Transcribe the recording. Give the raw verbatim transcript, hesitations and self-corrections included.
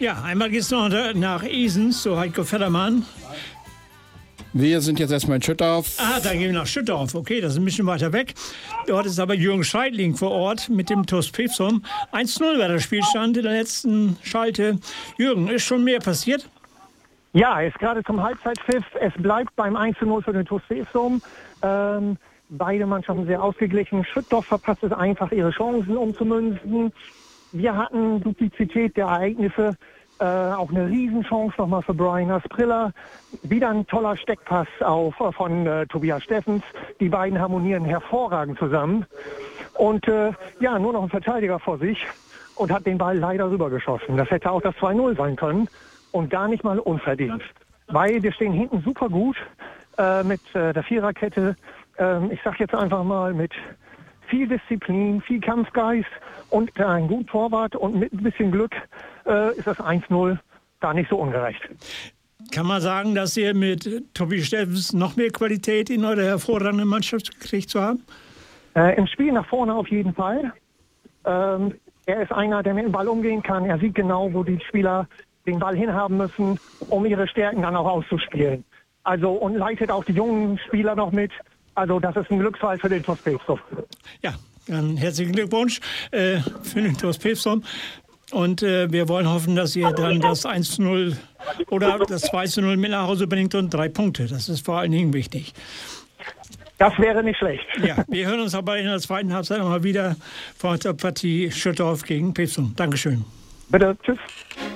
Ja, einmal geht es noch nach Esens zu Heiko Feddermann. Wir sind jetzt erstmal in Schüttorf. Ah, dann gehen wir nach Schüttorf. Okay, das ist ein bisschen weiter weg. Dort ist aber Jürgen Scheidling vor Ort mit dem T U S Pilsum. eins zu null war der Spielstand in der letzten Schalte. Jürgen, ist schon mehr passiert? Ja, ist gerade zum Halbzeitpfiff. Es bleibt beim eins zu null für den T U S Pilsum. Ähm, beide Mannschaften sehr ausgeglichen. Schüttorf verpasst es einfach, ihre Chancen umzumünzen. Wir hatten Duplizität der Ereignisse. Äh, auch eine Riesenchance nochmal für Brian Asprilla. Wieder ein toller Steckpass auf, von äh, Tobias Steffens. Die beiden harmonieren hervorragend zusammen. Und äh, ja, nur noch ein Verteidiger vor sich und hat den Ball leider rübergeschossen. Das hätte auch das zwei null sein können und gar nicht mal unverdient. Weil wir stehen hinten super gut äh, mit äh, der Viererkette. Ähm, ich sag jetzt einfach mal mit viel Disziplin, viel Kampfgeist und äh, ein guter Torwart und mit ein bisschen Glück äh, ist das eins null gar nicht so ungerecht. Kann man sagen, dass ihr mit Tobi Steffens noch mehr Qualität in eurer hervorragenden Mannschaft gekriegt zu haben? Äh, Im Spiel nach vorne auf jeden Fall. Ähm, er ist einer, der mit dem Ball umgehen kann. Er sieht genau, wo die Spieler den Ball hinhaben müssen, um ihre Stärken dann auch auszuspielen. Also und leitet auch die jungen Spieler noch mit. Also das ist ein Glücksfall für den T U S Pilsum. Ja, dann herzlichen Glückwunsch äh, für den T U S Pilsum. Und äh, wir wollen hoffen, dass ihr dann das eins zu null oder das zwei zu null mit nach Hause bringt und drei Punkte. Das ist vor allen Dingen wichtig. Das wäre nicht schlecht. Ja, wir hören uns aber in der zweiten Halbzeit nochmal wieder vor der Partie Schüttorf gegen Pilsum. Dankeschön. Bitte, tschüss.